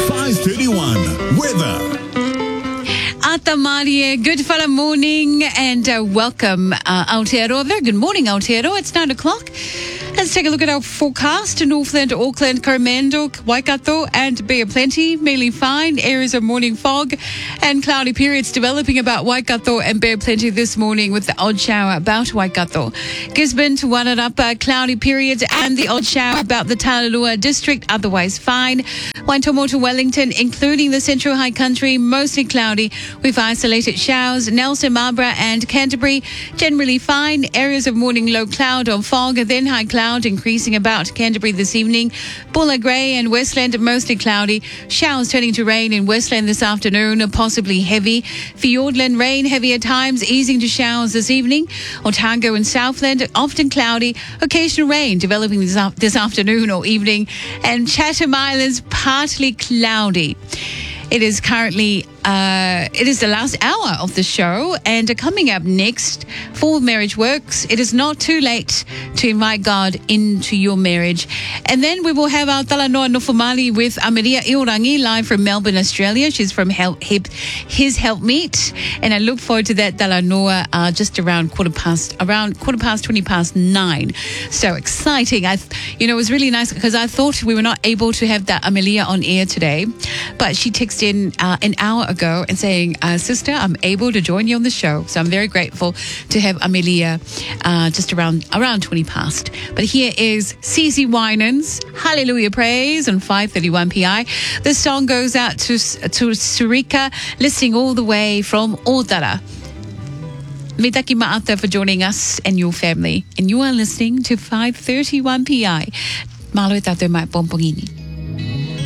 5:31 weather. Atamarie, good fella morning and welcome Aotearoa. Very good morning Aotearoa. It's 9 o'clock. Let's take a look at our forecast. Northland, Auckland, Coromandel, Waikato and Bay of Plenty. Mainly fine. Areas of morning fog and cloudy periods developing about Waikato and Bay of Plenty this morning with the odd shower about Waikato. Gisborne to Wairarapa, cloudy periods and the odd shower about the Tararua district, otherwise fine. Waitomo to Wellington, including the Central High Country, mostly cloudy with isolated showers. Nelson, Marlborough and Canterbury, generally fine. Areas of morning low cloud or fog, then high cloud increasing about Canterbury this evening. Bulla Grey and Westland, mostly cloudy. Showers turning to rain in Westland this afternoon, possibly heavy. Fiordland, rain heavy at times, easing to showers this evening. Otago and Southland, often cloudy. Occasional rain developing this afternoon or evening. And Chatham Islands, partly cloudy. It is currently, it is the last hour of the show, and coming up next for Marriage Works, it is not too late to invite God into your marriage. And then we will have our Talanoa Nofumali with Ameria Iorangi live from Melbourne, Australia. She's from His Helpmeet, and I look forward to that Talanoa just around quarter past 9. So exciting. It was really nice because I thought we were not able to have that Amelia on air today, but she texted in an hour ago and saying, sister, I'm able to join you on the show. So I'm very grateful to have Amelia just around 20 past. But here is CeCe Winans, Hallelujah Praise on 5:31 PI. This song goes out to Surika, listening all the way from Otara. Mitaki ma'ata for joining us and your family. And you are listening to 5:31 PI. Malo e tātou mai pompongini.